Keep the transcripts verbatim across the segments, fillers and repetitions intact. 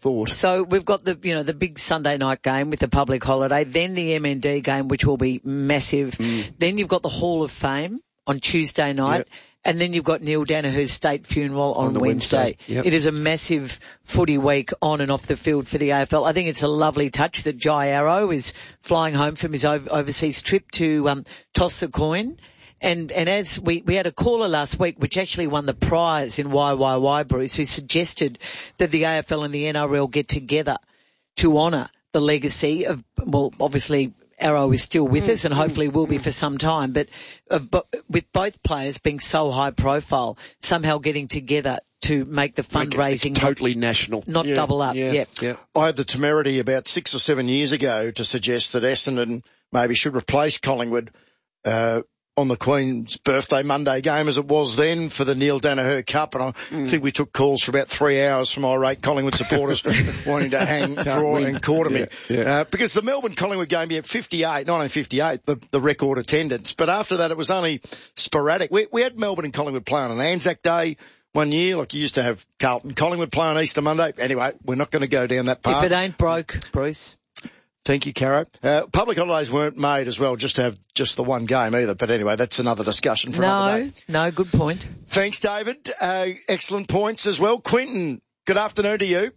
thought. So we've got the, you know, the big Sunday night game with the public holiday, then the M N D game, which will be massive. Mm. Then you've got the Hall of Fame on Tuesday night. Yep. And then you've got Neil Danaher's state funeral on, on Wednesday. Wednesday. Yep. It is a massive footy week on and off the field for the A F L. I think it's a lovely touch that Jai Arrow is flying home from his overseas trip to um, toss the coin. And, and as we, we had a caller last week which actually won the prize in Y Y Y, Bruce, who suggested that the A F L and the N R L get together to honour the legacy of, well, obviously Arrow is still with mm, us and hopefully mm, will be mm. for some time, but, uh, but with both players being so high profile, somehow getting together to make the fundraising make totally not, national, not yeah, double up. Yeah, yep. yeah. I had the temerity about six or seven years ago to suggest that Essendon maybe should replace Collingwood uh, on the Queen's birthday Monday game as it was then for the Neil Danaher Cup, and I mm. think we took calls for about three hours from irate Collingwood supporters wanting to hang, draw and quarter me. Yeah, yeah. Uh, because the Melbourne-Collingwood game, yeah, fifty-eight, nineteen fifty-eight, the, the record attendance, but after that it was only sporadic. We, we had Melbourne and Collingwood play on an Anzac Day one year, like you used to have Carlton Collingwood play on Easter Monday. Anyway, we're not going to go down that path. If it ain't broke, Bruce. Thank you, Caro. Uh, public holidays weren't made as well just to have just the one game either. But anyway, that's another discussion for no, another day. No, no, good point. Thanks, David. Uh, excellent points as well. Quinton, good afternoon to you.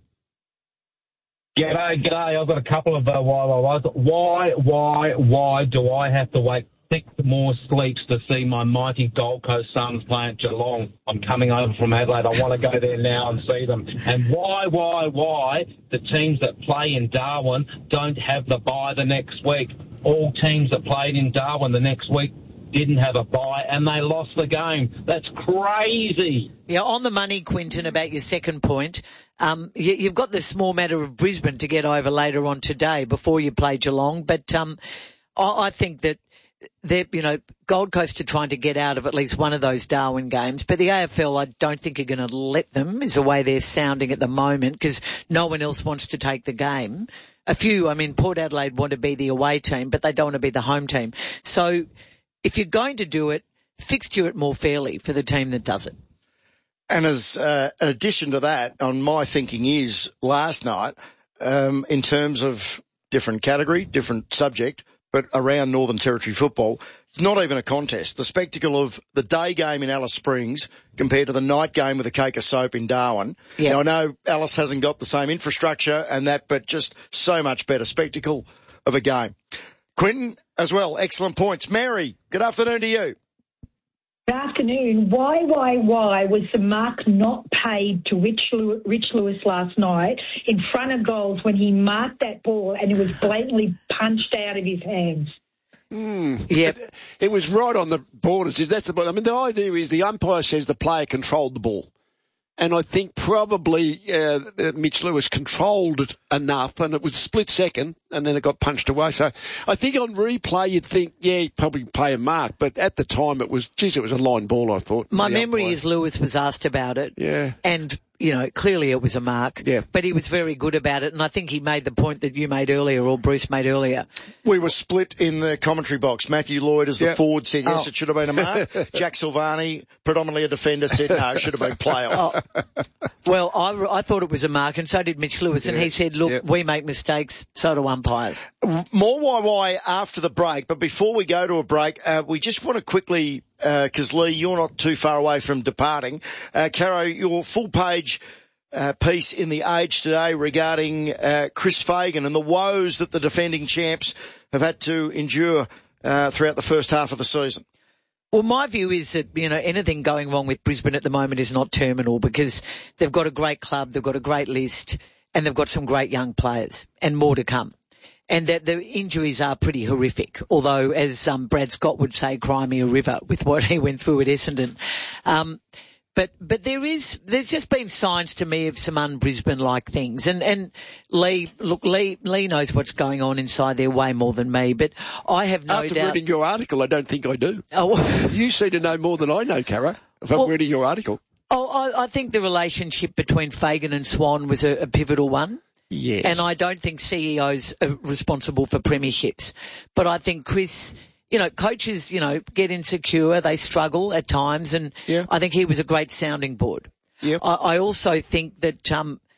G'day, g'day. I've got a couple of uh, why, why, whys. Why, why, why do I have to wait six more sleeps to see my mighty Gold Coast Suns play at Geelong? I'm coming over from Adelaide. I want to go there now and see them. And why, why, why the teams that play in Darwin don't have the bye the next week? All teams that played in Darwin the next week didn't have a bye and they lost the game. That's crazy. Yeah, on the money, Quinton, about your second point, um, you, you've got the small matter of Brisbane to get over later on today before you play Geelong. But um, I, I think that they're, you know, Gold Coast are trying to get out of at least one of those Darwin games, but the A F L I don't think are going to let them, is the way they're sounding at the moment, because no one else wants to take the game. A few, I mean, Port Adelaide want to be the away team, but they don't want to be the home team. So if you're going to do it, fixture it more fairly for the team that does it. And as uh, an addition to that, on my thinking is last night, um, in terms of different category, different subject, but around Northern Territory football, it's not even a contest. The spectacle of the day game in Alice Springs compared to the night game with a cake of soap in Darwin. Yep. Now, I know Alice hasn't got the same infrastructure and that, but just so much better spectacle of a game. Quinton, as well, excellent points. Mary, good afternoon to you. Good afternoon. Why, why, why was the mark not paid to Rich, Lew- Rich Lewis last night in front of goals when he marked that ball and it was blatantly punched out of his hands? Mm. Yep. It, it was right on the borders. That's the, I mean, the idea is the umpire says the player controlled the ball. And I think probably uh, Mitch Lewis controlled it enough, and it was a split second, and then it got punched away. So I think on replay you'd think, yeah, he'd probably play a mark, but at the time it was, geez, it was a line ball, I thought. My memory umpire. is Lewis was asked about it. Yeah. And, you know, clearly it was a mark. Yeah. But he was very good about it, and I think he made the point that you made earlier, or Bruce made earlier. We were split in the commentary box. Matthew Lloyd, as the yep. forward, said yes, oh. it should have been a mark. Jack Silvani, predominantly a defender, said no, it should have been playoff. Oh. Well, I, I thought it was a mark, and so did Mitch Lewis, and yeah. he said, look, yep. we make mistakes, so do umpires. More why why after the break, but before we go to a break, uh, we just want to quickly, because uh, Lee, you're not too far away from departing. Uh, Caro, your full page uh, piece in The Age today regarding uh, Chris Fagan and the woes that the defending champs have had to endure uh, throughout the first half of the season. Well, my view is that, you know, anything going wrong with Brisbane at the moment is not terminal, because they've got a great club, they've got a great list, and they've got some great young players, and more to come. And that the injuries are pretty horrific, although, as um, Brad Scott would say, cry me a river with what he went through at Essendon. Um, but but there is there's just been signs to me of some un-Brisbane-like things. And and Lee, look, Lee Lee knows what's going on inside there way more than me. But I have no After doubt. reading your article, I don't think I do. Oh, you seem to know more than I know, Caro, if well, I'm reading your article. Oh, I, I think the relationship between Fagan and Swan was a, a pivotal one. Yes. And I don't think C E Os are responsible for premierships. But I think Chris, you know, coaches, you know, get insecure, they struggle at times, and yeah. I think he was a great sounding board. Yep. I, I also think that, um,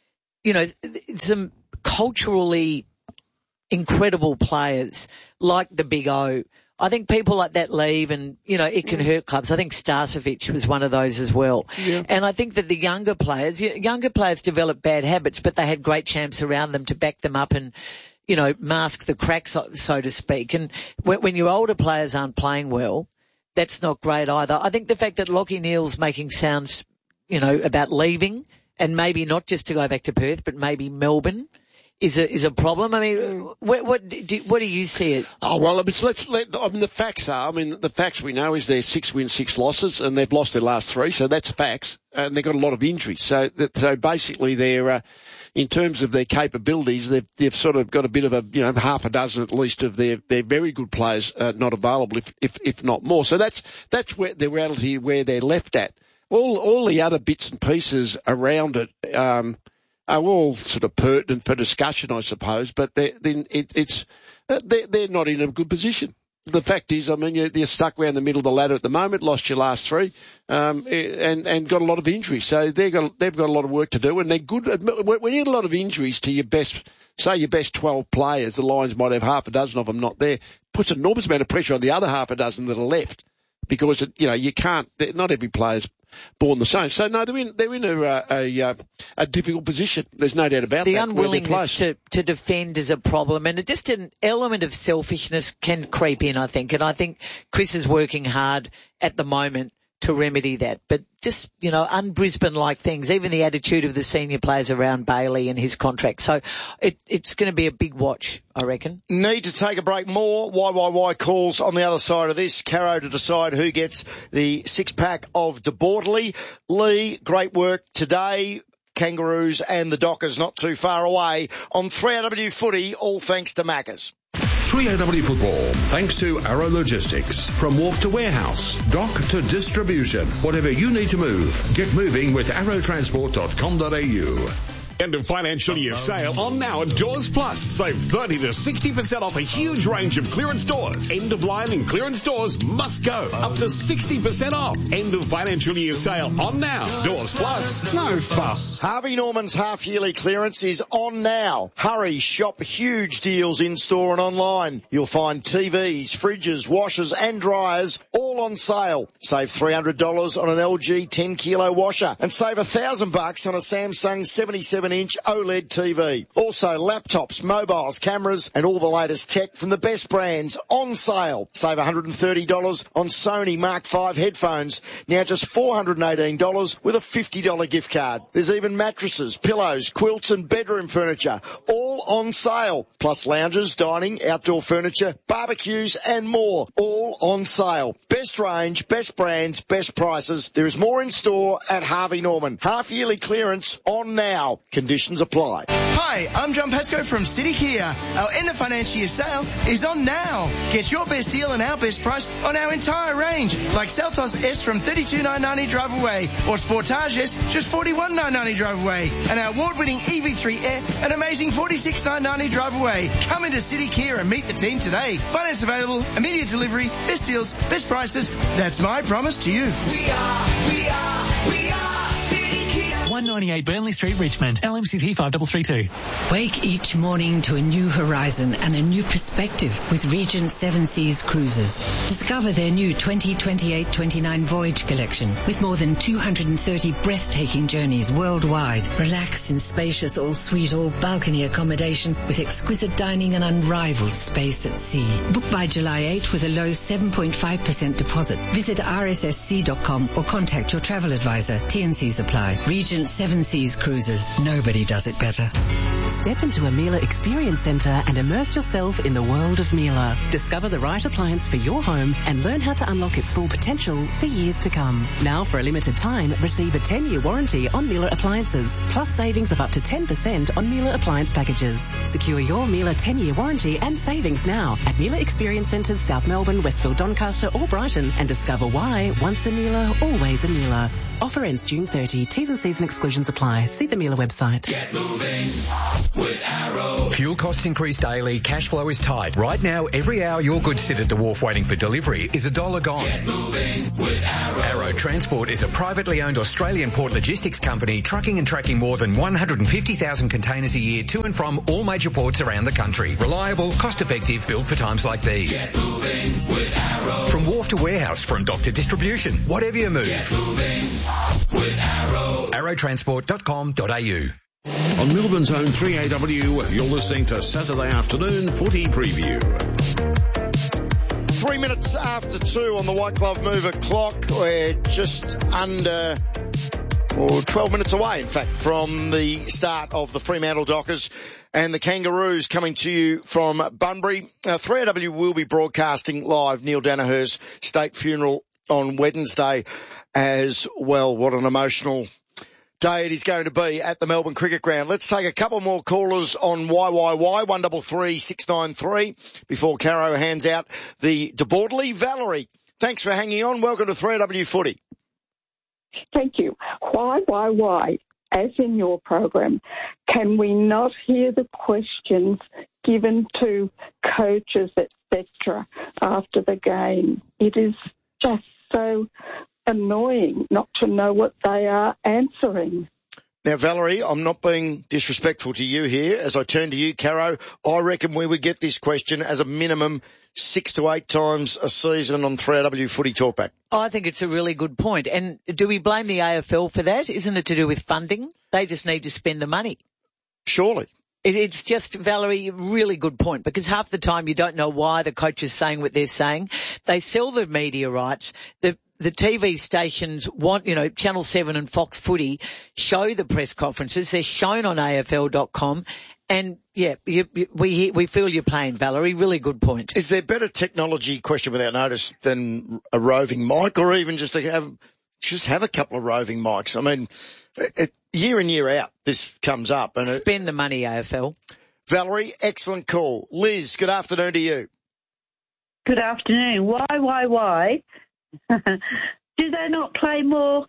you know, some culturally incredible players like the Big O. I think people like that leave and, you know, it can hurt clubs. I think Starcevic was one of those as well. Yeah. And I think that the younger players, younger players develop bad habits, but they had great champs around them to back them up and, you know, mask the cracks, so, so to speak. And when, when your older players aren't playing well, that's not great either. I think the fact that Lachie Neale's making sounds, you know, about leaving and maybe not just to go back to Perth, but maybe Melbourne is a is a problem. I mean, what what do, what do you see it? Oh well, I mean, let's let. I mean, the facts are. I mean, the facts we know is they're six wins, six losses, and they've lost their last three. So that's facts, and they've got a lot of injuries. So that, so basically, they're uh, in terms of their capabilities, they've they've sort of got a bit of a you know half a dozen at least of their their very good players uh, not available, if if if not more. So that's that's where the reality where they're left at. All all the other bits and pieces around it. Um, are all sort of pertinent for discussion, I suppose, but they're, then it, it's they're, they're not in a good position. The fact is, I mean, you're, you're stuck around the middle of the ladder at the moment, lost your last three, um, and, and got a lot of injuries. So they've got, they've got a lot of work to do, and they're good. When you get a lot of injuries to your best, say your best twelve players, the Lions might have half a dozen of them not there, puts an enormous amount of pressure on the other half a dozen that are left. Because, you know, you can't, not every player's born the same. So, no, they're in, they're in a, a, a difficult position. There's no doubt about the that. The unwillingness to, to defend is a problem, and just an element of selfishness can creep in, I think. And I think Chris is working hard at the moment to remedy that. But just, you know, un-Brisbane-like things, even the attitude of the senior players around Bailey and his contract. So it, it's going to be a big watch, I reckon. Need to take a break. More Y Y Y calls on the other side of this. Caro to decide who gets the six-pack of De Bortoli. Lee, great work today. Kangaroos and the Dockers not too far away on three R W Footy, all thanks to Maccas. three R W Football, thanks to Arrow Logistics. From wharf to warehouse, dock to distribution, whatever you need to move, get moving with arrow transport dot com dot a u. End of financial year sale on now at Doors Plus. Save thirty to sixty percent off a huge range of clearance doors. End of line and clearance doors must go. Up to sixty percent off. End of financial year sale on now. Doors Plus. No fuss. Harvey Norman's half yearly clearance is on now. Hurry, shop huge deals in store and online. You'll find T Vs, fridges, washers and dryers all on sale. Save three hundred dollars on an L G ten kilo washer and save one thousand bucks on a Samsung seventy-seven inch OLED T V. Also laptops, mobiles, cameras and all the latest tech from the best brands on sale. Save one hundred thirty dollars on Sony Mark five headphones, now just four hundred eighteen dollars with a fifty dollars gift card. There's even mattresses, pillows, quilts and bedroom furniture, all on sale. Plus lounges, dining, outdoor furniture, barbecues and more, all on sale. Best range, best brands, best prices. There is more in store at Harvey Norman. Half yearly clearance on now. Conditions apply. Hi, I'm John Pascoe from City Kia. Our end of financial year sale is on now. Get your best deal and our best price on our entire range, like Seltos S from thirty-two thousand nine hundred ninety drive away, or Sportage S just forty-one thousand nine hundred ninety drive away, and our award-winning E V three Air an amazing forty-six thousand nine hundred ninety drive away. Come into City Kia and meet the team today. Finance available, immediate delivery, best deals, best prices. That's my promise to you. We are, we are, we are City Kia. one ninety-eight Burnley Street, Richmond. L M C T five three three two. Wake each morning to a new horizon and a new perspective with Regent Seven Seas Cruises. Discover their new twenty twenty-eight twenty-nine voyage collection with more than two hundred thirty breathtaking journeys worldwide. Relax in spacious all-suite, all-balcony accommodation with exquisite dining and unrivaled space at sea. Book by July eighth with a low seven point five percent deposit. Visit r s s c dot com or contact your travel advisor. T and Cs apply. Regent Seven Seas Cruises. Nobody does it better. Step into a Miele Experience Centre and immerse yourself in the world of Miele. Discover the right appliance for your home and learn how to unlock its full potential for years to come. Now, for a limited time, receive a ten-year warranty on Miele appliances, plus savings of up to ten percent on Miele appliance packages. Secure your Miele ten-year warranty and savings now at Miele Experience Centres, South Melbourne, Westfield, Doncaster or Brighton, and discover why once a Miele, always a Miele. Offer ends June thirtieth. T's and C's and exclusions apply. See the Miele website. Get moving with Arrow. Fuel costs increase daily. Cash flow is tight. Right now, every hour your goods sit at the wharf waiting for delivery is a dollar gone. Get moving with Arrow. Arrow Transport is a privately owned Australian port logistics company trucking and tracking more than one hundred fifty thousand containers a year to and from all major ports around the country. Reliable, cost-effective, built for times like these. Get moving with Arrow. From wharf to warehouse, from dock to distribution, whatever you move. Get moving with Arrow. arrow transport dot com dot a u. On Melbourne's own three A W, you're listening to Saturday Afternoon Footy Preview. Three minutes after two on the White Glove Mover clock. We're just under, or twelve minutes away, in fact, from the start of the Fremantle Dockers and the Kangaroos coming to you from Bunbury. Uh, three A W will be broadcasting live Neil Danaher's state funeral on Wednesday as well. What an emotional day it is going to be at the Melbourne Cricket Ground. Let's take a couple more callers on Y Y Y, one double three six nine three, before Caro hands out the De Bordeley. Valerie, thanks for hanging on. Welcome to three A W Footy. Thank you. Why, why, why, as in your program, can we not hear the questions given to coaches, et cetera, after the game? It is just so annoying not to know what they are answering. Now, Valerie, I'm not being disrespectful to you here. As I turn to you, Caro, I reckon we would get this question as a minimum six to eight times a season on three A W Footy Talkback. I think it's a really good point. And do we blame the A F L for that? Isn't it to do with funding? They just need to spend the money. Surely. It's just, Valerie, a really good point, because half the time you don't know why the coach is saying what they're saying. They sell the media rights. The The T V stations want, you know, Channel seven and Fox Footy show the press conferences. They're shown on A F L dot com. And, yeah, you, you, we we feel your pain, Valerie. Really good point. Is there better technology, question without notice, than a roving mic, or even just to have just have a couple of roving mics? I mean, it, year in, year out, this comes up. And Spend it, the money, A F L. Valerie, excellent call. Liz, good afternoon to you. Good afternoon. Why, why, why? Do they not play more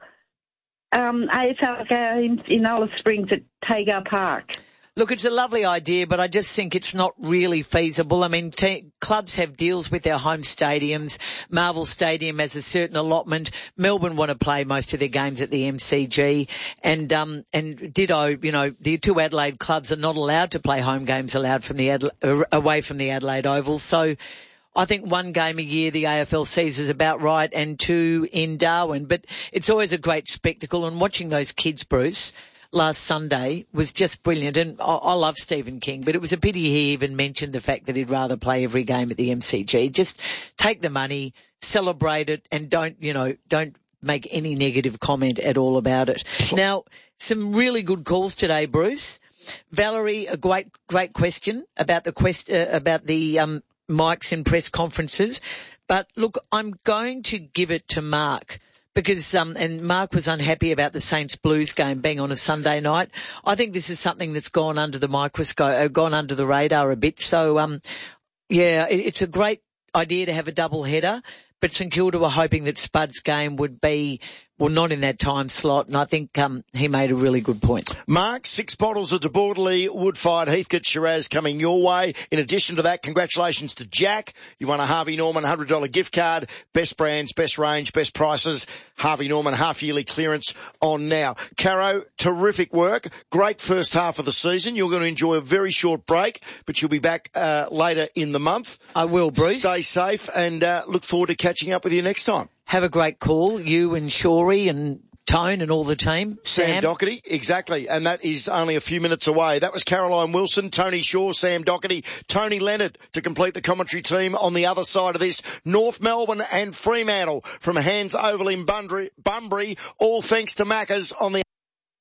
um, A F L games in Alice Springs at Tagar Park? Look, it's a lovely idea, but I just think it's not really feasible. I mean, t- clubs have deals with their home stadiums. Marvel Stadium has a certain allotment. Melbourne want to play most of their games at the M C G. And, um, and ditto, you know, the two Adelaide clubs are not allowed to play home games allowed from the Adela- away from the Adelaide Oval. So I think one game a year the A F L sees is about right, and two in Darwin. But it's always a great spectacle, and watching those kids, Bruce, last Sunday was just brilliant. And I, I love Stephen King, but it was a pity he even mentioned the fact that he'd rather play every game at the M C G. Just take the money, celebrate it, and don't, you know, don't make any negative comment at all about it. Now, some really good calls today, Bruce. Valerie, a great, great question about the quest, uh, about the, um, mics in press conferences. But look, I'm going to give it to Mark because, um, and Mark was unhappy about the Saints Blues game being on a Sunday night. I think this is something that's gone under the microscope, uh, gone under the radar a bit. So, um, yeah, it, it's a great idea to have a double header, but St Kilda were hoping that Spud's game would be, well, not in that time slot, and I think um, he made a really good point. Mark, six bottles of De Bordeley, Woodfired, Heathcote, Shiraz coming your way. In addition to that, congratulations to Jack. You won a Harvey Norman one hundred dollars gift card. Best brands, best range, best prices. Harvey Norman half-yearly clearance on now. Caro, terrific work. Great first half of the season. You're going to enjoy a very short break, but you'll be back uh, later in the month. I will, Bruce. Stay safe and uh, look forward to catching up with you next time. Have a great call, you and Shorey and Tone and all the team. Sam, Sam Doherty, exactly. And that is only a few minutes away. That was Caroline Wilson, Tony Shaw, Sam Doherty, Tony Leonard to complete the commentary team on the other side of this. North Melbourne and Fremantle from Hands Oval in Bunbury, Bunbury all thanks to Macca's on the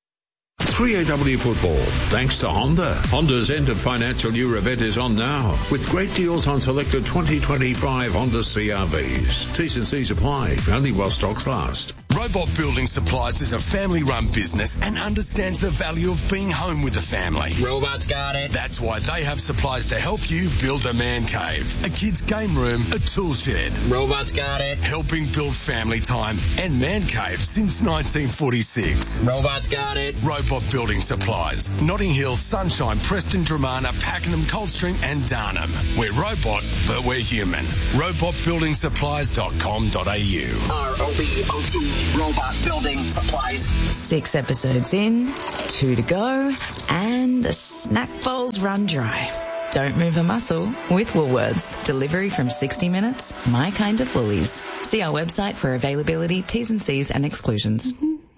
three A W Football, thanks to Honda. Honda's end of financial year event is on now, with great deals on selected twenty twenty-five Honda C R Vs. T's and C's apply, only while stocks last. Robot Building Supplies is a family-run business and understands the value of being home with the family. Robots got it. That's why they have supplies to help you build a man cave, a kid's game room, a tool shed. Robots got it. Helping build family time and man caves since nineteen forty-six. Robots got it. Robot Building Supplies. Notting Hill, Sunshine, Preston, Dramana, Pakenham, Coldstream and Darnham. We're robot, but we're human. robot building supplies dot com dot a u. R O B O T, Robot Building Supplies. Six episodes in, two to go, and the snack bowls run dry. Don't move a muscle with Woolworths. Delivery from sixty minutes, my kind of Woolies. See our website for availability, T's and C's and exclusions.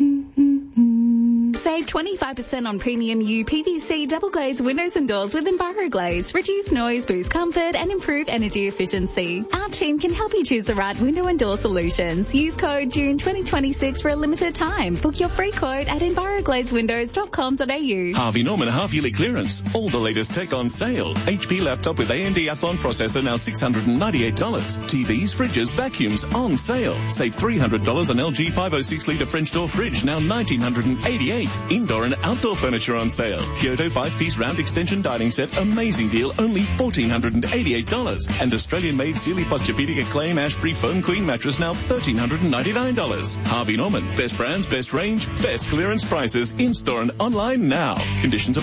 Save twenty-five percent on premium U P V C double glazed windows and doors with EnviroGlaze. Reduce noise, boost comfort and improve energy efficiency. Our team can help you choose the right window and door solutions. Use code June twenty twenty-six for a limited time. Book your free quote at enviroglaze windows dot com dot a u. Harvey Norman half-yearly clearance. All the latest tech on sale. H P laptop with A M D Athlon processor now six hundred ninety-eight dollars. T Vs, fridges, vacuums on sale. Save three hundred dollars on L G five oh six litre French door fridge now one thousand nine hundred eighty-eight dollars. Indoor and outdoor furniture on sale. Kyoto five-piece round extension dining set, amazing deal, only one thousand four hundred eighty-eight dollars. And Australian-made Sealy Posturepedic Acclaim Ashbury Foam Queen mattress now one thousand three hundred ninety-nine dollars. Harvey Norman, best brands, best range, best clearance prices, in-store and online now. Conditions apply.